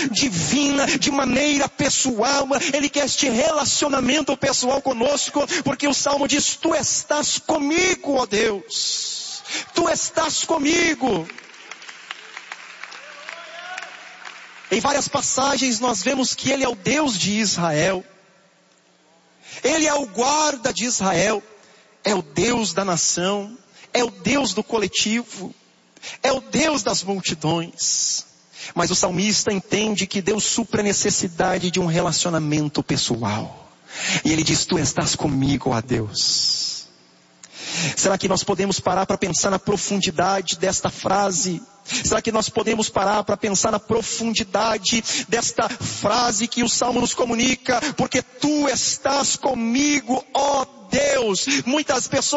divina, de maneira pessoal. Ele quer este relacionamento pessoal conosco, porque o Salmo diz: tu estás comigo, ó Deus, tu estás comigo. Em várias passagens nós vemos que Ele é o Deus de Israel. Ele é o guarda de Israel. É o Deus da nação. É o Deus do coletivo. É o Deus das multidões. Mas o salmista entende que Deus supre a necessidade de um relacionamento pessoal. E ele diz: tu estás comigo, ó Deus. Será que nós podemos parar para pensar na profundidade desta frase? Será que nós podemos parar para pensar na profundidade desta frase que o Salmo nos comunica? Porque tu estás comigo, ó Deus. Muitas pessoas